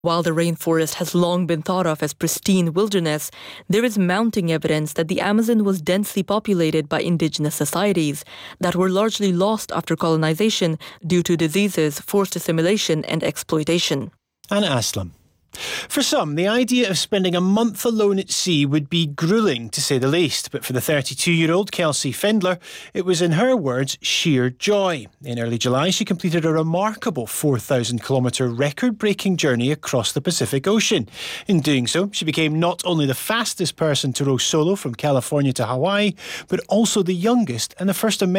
While the rainforest has long been thought of as pristine wilderness, there is mounting evidence that the Amazon was densely populated by indigenous societies that were largely lost after colonization due to diseases, forced assimilation and exploitation. Anna Aslam. For some, the idea of spending a month alone at sea would be gruelling, to say the least. But for the 32-year-old Kelsey Fendler, it was, in her words, sheer joy. In early July, she completed a remarkable 4,000-kilometre record-breaking journey across the Pacific Ocean. In doing so, she became not only the fastest person to row solo from California to Hawaii, but also the youngest and the first American